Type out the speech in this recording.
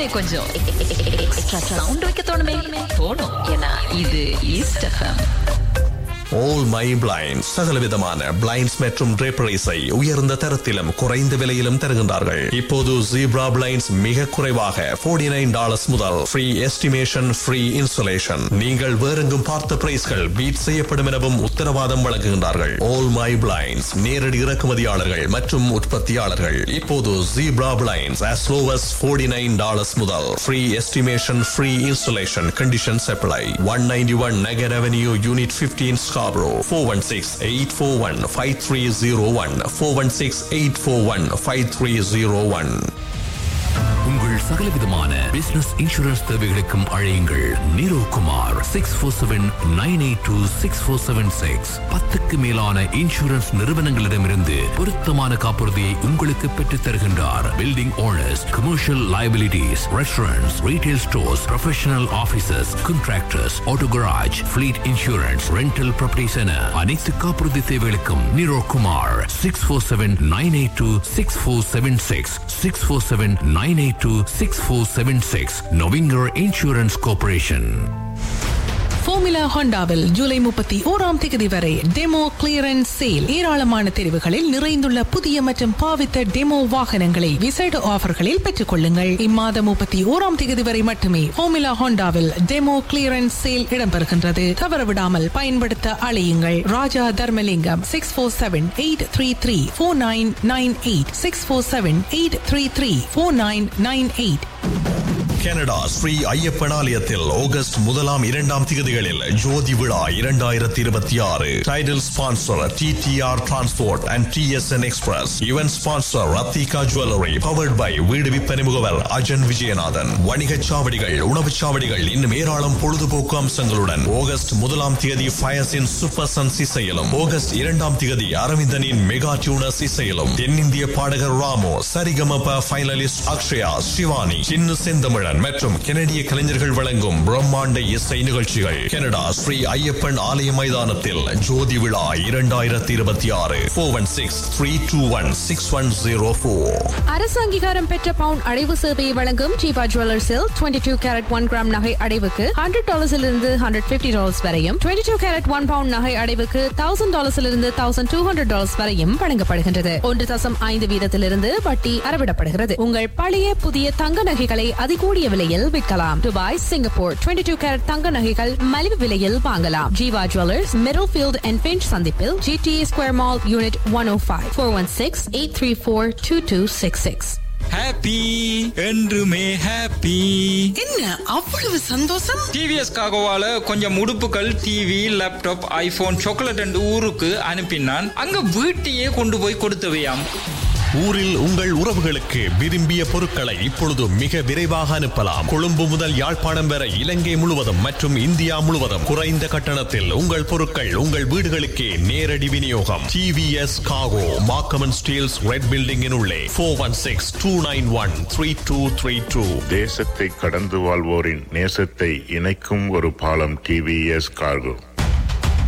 கொஞ்சம் extra sound வைக்க தோணுமே தோணும். ஏன்னா இது east FM. All My Blinds சகலவிதமான பிளைண்ட்ஸ் மற்றும் draperies-ஐ உயர்ந்த தரத்திலும் குறைந்த விலையிலும் தருகின்றார்கள். இப்போது Zebra Blinds மிக குறைவாக $49 முதல் ஃப்ரீ எஸ்டிமேஷன், ஃப்ரீ இன்ஸ்டாலேஷன். நீங்கள் வேறெங்கும் பார்த்த பிரைஸ்கள் பீட் செய்யப்படும் எனவும் உத்தரவாதம் வழங்குகின்றார்கள். All My Blinds நேரடி இறக்குமதியாளர்கள் மற்றும் உற்பத்தியாளர்கள். இப்போது Zebra Blinds as low as $49 முதல் free estimation, free installation. Conditions apply. 191 Nagar Avenue, Unit 15, Scarborough. 416-841-5301. 416-841-5301. உங்கள் சகலவிதமான பிசினஸ் இன்சூரன்ஸ் தேவைகளுக்கும் அழையுங்கள் நீரோ குமார். 647-982-6476. 10க்கு மேலான இன்சூரன்ஸ் நிறுவனங்களிடமிருந்து பொருத்தமான காப்புறுதியை உங்களுக்கு பெற்றுத் தருகின்றார். Building owners, commercial liabilities, restaurants, retail stores, professional offices, contractors, auto garage, fleet insurance, rental properties என அனைத்து காப்புறுதி தேவைகளுக்கும் நீரோ Kumar. 647-982-6476. 647-982-6476. Novinger Insurance Corporation. Formula ஹோண்டாவில் July 31 வரை டெமோ கிளியரன்ஸ் சேல். ஏராளமான தெரிவுகளில் நிறைந்துள்ள புதிய மற்றும் பாவித்த டெமோ வாகனங்களை விசேட ஆஃபர்களில் பெற்றுக் கொள்ளுங்கள். இம்மாதம் 31 வரை மட்டுமே ஃபார்முலா ஹோண்டாவில் டெமோ கிளியரன்ஸ் சேல் இடம்பெறுகின்றது. தவறவிடாமல் பயன்படுத்த அழையுங்கள். ராஜா தர்மலிங்கம் 647-833-4998. 647-833-4998. கனடா ஸ்ரீ ஐயப்பன் ஆலயத்தில் ஆகஸ்ட் 1-2 ஜோதி விழா 2026. Title sponsor TTR transport and TSN express. Event sponsor Rathika jewellery. Powered by வீடு விற்பனை முகவர் அஜன் விஜயநாதன். வணிகச் சாவடிகள், உணவுச் சாவடிகள், இன்னும் ஏராளம் பொழுதுபோக்கு அம்சங்களுடன் August 1 ஃபயர்ஸின் super sons இசையிலும், August 2 அரவிந்தனின் mega tuners இசையிலும், தென்னிந்திய பாடகர் ராமோ, சரிகமப ஃபைனலிஸ்ட் அக்ஷயா, சிவானி, சின்னு செந்தமிழன் மற்றும் கனடிய கலைஞர்கள் வழங்கும் பிரம்மாண்ட இசை நிகழ்ச்சிகள். கனடா ஸ்ரீ ஐயப்பன் ஆலய மைதானத்தில் ஜோதி விழா 2026. 416-321-6104. அரசு அங்கீகாரம் பெற்ற பவுன் அடைவு சேவையை வழங்கும் ஜீவா ஜுவல்லர்ஸில் 22 கேரட் 1 கிராம் நகை அடைவுக்கு $100 $150 வரையும், 22 கேரட் 1 பவுண்ட் நகை அடைவுக்கு $1000 $1200 வரையும் வழங்கப்படுகின்றது. 1.5 வீதத்திலிருந்து வட்டி அறவிடப்படுகிறது. உங்கள் பழைய புதிய தங்க நகைகளை அதிகூடிய விலையில் விற்கலாம். துபாய், சிங்கப்பூர் 22 கேரட் தங்க நகைகள் மலிவு விலையில் வாங்கலாம். Jeeva jewellers, middle field and pinch சந்திப்பில், GTA square mall, unit 105. 416-834-2266. Happy என்றுமே ஹாப்பி. என்ன அவ்வளவு சந்தோஷம்? டிவிஎஸ் காகோவால கொஞ்சம் உடுப்புகள், TV, laptop, iPhone, chocolate and ஊருக்கு அனுப்பினான். அங்க வீட்டையே கொண்டு போய் கொடுத்தவையாம். ஊரில் உங்கள் உறவுகளுக்கு விரும்பிய பொருட்களை இப்பொழுது மிக விரைவாக அனுப்பலாம். கொழும்பு முதல் யாழ்ப்பாணம் வரை இலங்கை முழுவதும் மற்றும் இந்தியா முழுவதும் குறைந்த கட்டணத்தில் உங்கள் பொருட்கள் உங்கள் வீடுகளுக்கே நேரடி விநியோகம். டிவிஎஸ் காகோ, மாக்கமன் ஸ்டீல்ஸ், ரெட் பில்டிங்கின் உள்ளே. 416-291-3232. தேசத்தை கடந்து வாழ்வோரின் நேசத்தை இணைக்கும் ஒரு பாலம். TVS cargo.